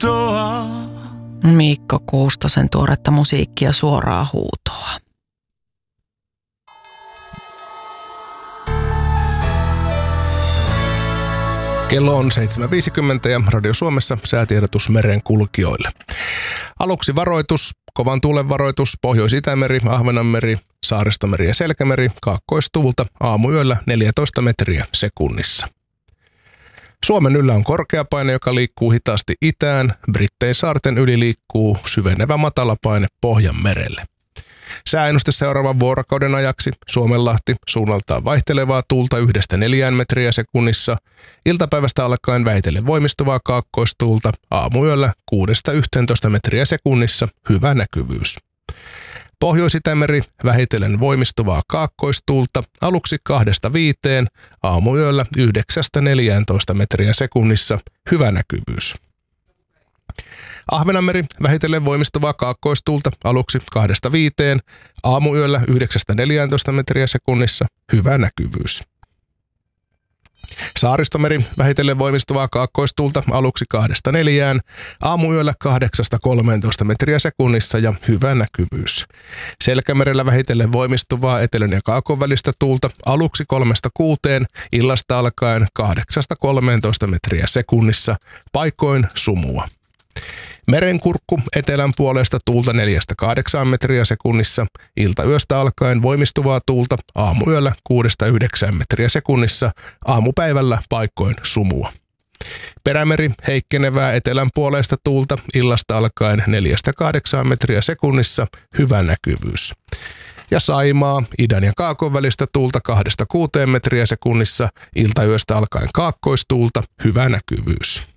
huutoa. Mikko Kuustosen tuoretta musiikkia suoraa huutoa. Kello on 7.50 ja Radio Suomessa säätiedotus merenkulkijoille. Aluksi varoitus, kovan tuulen varoitus, Pohjois-Itämeri, Ahvenanmeri, Saaristomeri ja Selkämeri, kaakkoistuulta aamuyöllä 14 metriä sekunnissa. Suomen yllä on korkeapaine, joka liikkuu hitaasti itään. Brittein saarten yli liikkuu syvenevä matalapaine Pohjanmerelle. Sääennuste seuraavan vuorokauden ajaksi: Suomenlahti, suunnaltaan vaihtelevaa tuulta 1–4 metriä sekunnissa. Iltapäivästä alkaen vähitellen voimistuvaa kaakkoistuulta, aamuyöllä 6–11 metriä sekunnissa, hyvä näkyvyys. Pohjois-Itämeri, vähitellen voimistuvaa kaakkoistuulta, aluksi 2–5, aamuyöllä 9–14 metriä sekunnissa, hyvä näkyvyys. Ahvenanmeri, vähitellen voimistuvaa kaakkoistuulta, aluksi 2–5, aamuyöllä 9–14 metriä sekunnissa, hyvä näkyvyys. Saaristomeri, vähitellen voimistuvaa kaakkoistuulta, aluksi 2–4, aamuyöllä 8–13 metriä sekunnissa ja hyvä näkyvyys. Selkämerellä vähitellen voimistuvaa etelän ja kaakon välistä tuulta, aluksi 3–6, illasta alkaen 8–13 metriä sekunnissa, paikoin sumua. Merenkurkku, etelän puolesta tuulta 4–8 metriä sekunnissa, iltayöstä alkaen voimistuvaa tuulta, aamuyöllä 6–9 metriä sekunnissa, aamupäivällä paikoin sumua. Perämeri, heikkenevää etelän puolesta tuulta, illasta alkaen 4–8 metriä sekunnissa, hyvä näkyvyys. Ja Saimaa, idän ja kaakon välistä tuulta 2–6 metriä sekunnissa, iltayöstä alkaen kaakkoistuulta, hyvä näkyvyys.